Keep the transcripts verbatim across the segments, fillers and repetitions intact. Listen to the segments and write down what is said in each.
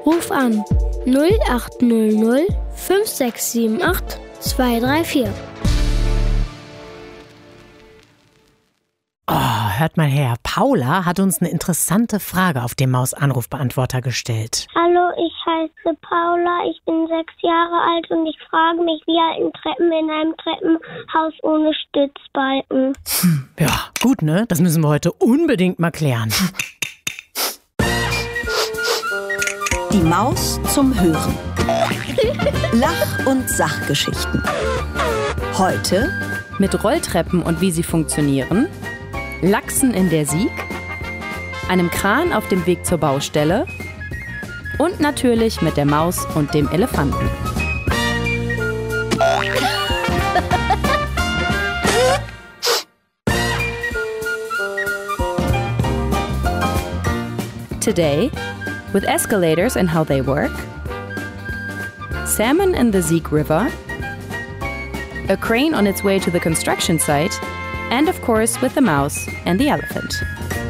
Ruf an null acht null null fünf sechs sieben acht zwei drei vier. Oh, hört mal her. Paula hat uns eine interessante Frage auf dem Maus-Anrufbeantworter gestellt. Hallo, ich heiße Paula, ich bin sechs Jahre alt und ich frage mich, wie halten Treppen in einem Treppenhaus ohne Stützbalken? Hm, ja, gut, ne? Das müssen wir heute unbedingt mal klären. Die Maus zum Hören. Lach- und Sachgeschichten. Heute mit Rolltreppen und wie sie funktionieren, Lachsen in der Sieg, einem Kran auf dem Weg zur Baustelle und natürlich mit der Maus und dem Elefanten. Today, with escalators and how they work, salmon in the Sieg River, a crane on its way to the construction site, and of course with the mouse and the elephant.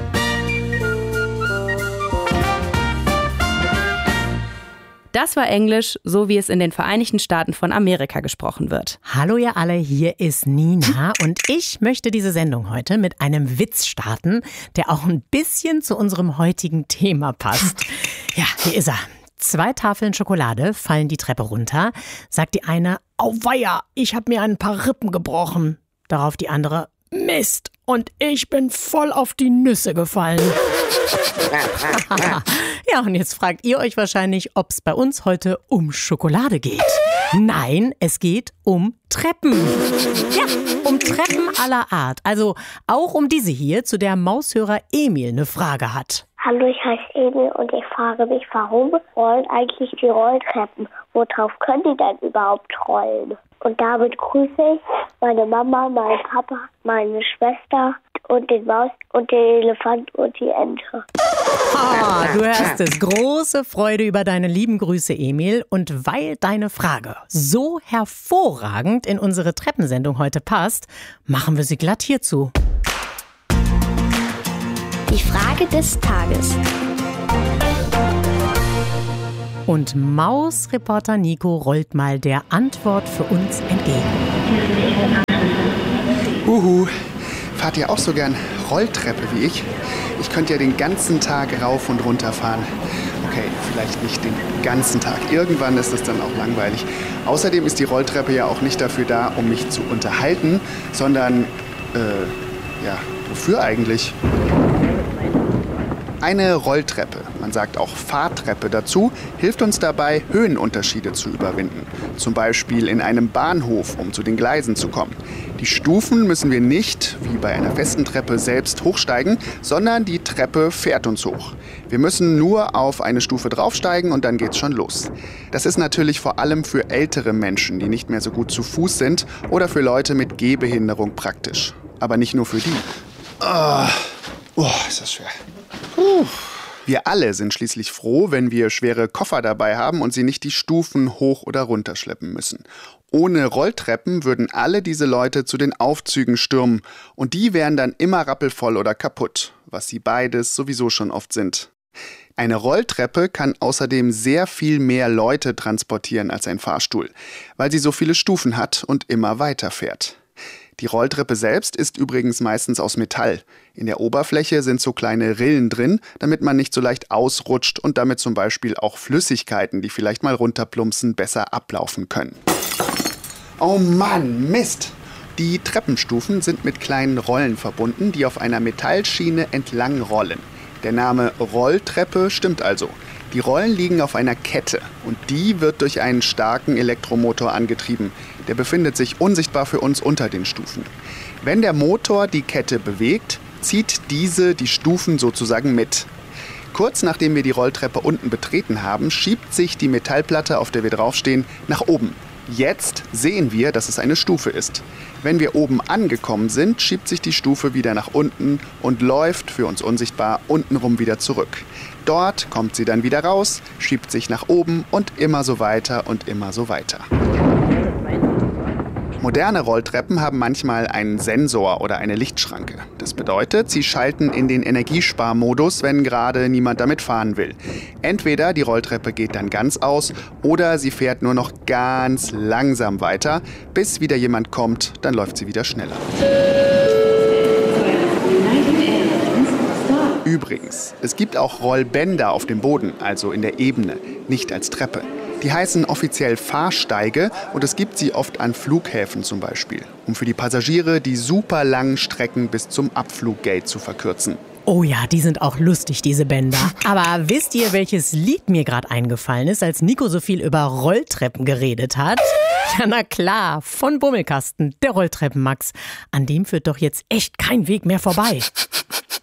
Das war Englisch, so wie es in den Vereinigten Staaten von Amerika gesprochen wird. Hallo ihr alle, hier ist Nina und ich möchte diese Sendung heute mit einem Witz starten, der auch ein bisschen zu unserem heutigen Thema passt. Ja, hier ist er. Zwei Tafeln Schokolade fallen die Treppe runter, sagt die eine, auweia, ich habe mir ein paar Rippen gebrochen. Darauf die andere, Mist, und ich bin voll auf die Nüsse gefallen. Ja, und jetzt fragt ihr euch wahrscheinlich, ob es bei uns heute um Schokolade geht. Nein, es geht um Treppen. Ja, um Treppen aller Art. Also auch um diese hier, zu der Maushörer Emil eine Frage hat. Hallo, ich heiße Emil und ich frage mich, warum rollen eigentlich die Rolltreppen? Worauf können die denn überhaupt rollen? Und damit grüße ich meine Mama, meinen Papa, meine Schwester und den Maus und den Elefant und die Ente. Ah, du hörst es. Große Freude über deine lieben Grüße, Emil. Und weil deine Frage so hervorragend in unsere Treppensendung heute passt, machen wir sie glatt hierzu. Die Frage des Tages. Und Mausreporter Nico rollt mal der Antwort für uns entgegen. Huhu, fahrt ihr auch so gern Rolltreppe wie ich? Ich könnte ja den ganzen Tag rauf und runter fahren. Okay, vielleicht nicht den ganzen Tag. Irgendwann ist es dann auch langweilig. Außerdem ist die Rolltreppe ja auch nicht dafür da, um mich zu unterhalten, sondern, äh, ja, wofür eigentlich? Eine Rolltreppe, man sagt auch Fahrtreppe dazu, hilft uns dabei, Höhenunterschiede zu überwinden. Zum Beispiel in einem Bahnhof, um zu den Gleisen zu kommen. Die Stufen müssen wir nicht, wie bei einer festen Treppe, selbst hochsteigen, sondern die Treppe fährt uns hoch. Wir müssen nur auf eine Stufe draufsteigen und dann geht's schon los. Das ist natürlich vor allem für ältere Menschen, die nicht mehr so gut zu Fuß sind, oder für Leute mit Gehbehinderung praktisch. Aber nicht nur für die. Oh, oh ist das schwer. Puh. Wir alle sind schließlich froh, wenn wir schwere Koffer dabei haben und sie nicht die Stufen hoch oder runter schleppen müssen. Ohne Rolltreppen würden alle diese Leute zu den Aufzügen stürmen und die wären dann immer rappelvoll oder kaputt, was sie beides sowieso schon oft sind. Eine Rolltreppe kann außerdem sehr viel mehr Leute transportieren als ein Fahrstuhl, weil sie so viele Stufen hat und immer weiterfährt. Die Rolltreppe selbst ist übrigens meistens aus Metall. In der Oberfläche sind so kleine Rillen drin, damit man nicht so leicht ausrutscht und damit zum Beispiel auch Flüssigkeiten, die vielleicht mal runterplumpsen, besser ablaufen können. Oh Mann, Mist! Die Treppenstufen sind mit kleinen Rollen verbunden, die auf einer Metallschiene entlang rollen. Der Name Rolltreppe stimmt also. Die Rollen liegen auf einer Kette und die wird durch einen starken Elektromotor angetrieben. Der befindet sich unsichtbar für uns unter den Stufen. Wenn der Motor die Kette bewegt, zieht diese die Stufen sozusagen mit. Kurz nachdem wir die Rolltreppe unten betreten haben, schiebt sich die Metallplatte, auf der wir draufstehen, nach oben. Jetzt sehen wir, dass es eine Stufe ist. Wenn wir oben angekommen sind, schiebt sich die Stufe wieder nach unten und läuft, für uns unsichtbar, untenrum wieder zurück. Dort kommt sie dann wieder raus, schiebt sich nach oben und immer so weiter und immer so weiter. Moderne Rolltreppen haben manchmal einen Sensor oder eine Lichtschranke. Das bedeutet, sie schalten in den Energiesparmodus, wenn gerade niemand damit fahren will. Entweder die Rolltreppe geht dann ganz aus oder sie fährt nur noch ganz langsam weiter, bis wieder jemand kommt, dann läuft sie wieder schneller. Übrigens, es gibt auch Rollbänder auf dem Boden, also in der Ebene, nicht als Treppe. Die heißen offiziell Fahrsteige und es gibt sie oft an Flughäfen zum Beispiel, um für die Passagiere die super langen Strecken bis zum Abfluggate zu verkürzen. Oh ja, die sind auch lustig, diese Bänder. Aber wisst ihr, welches Lied mir gerade eingefallen ist, als Nico so viel über Rolltreppen geredet hat? Ja, na klar, von Bummelkasten, der Rolltreppenmax. An dem führt doch jetzt echt kein Weg mehr vorbei.